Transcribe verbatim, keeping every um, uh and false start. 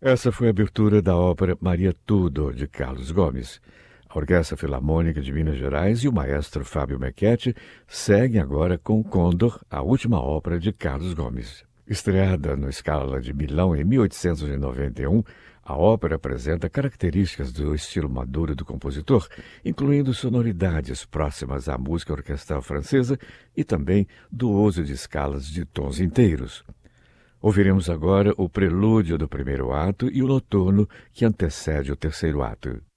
Essa foi a abertura da ópera Maria Tudor, de Carlos Gomes. A Orquestra Filarmônica de Minas Gerais e o maestro Fábio Mequetti seguem agora com Condor, a última ópera de Carlos Gomes. Estreada no Scala de Milão em mil oitocentos e noventa e um, a ópera apresenta características do estilo maduro do compositor, incluindo sonoridades próximas à música orquestral francesa e também do uso de escalas de tons inteiros. Ouviremos agora o prelúdio do primeiro ato e o noturno que antecede o terceiro ato.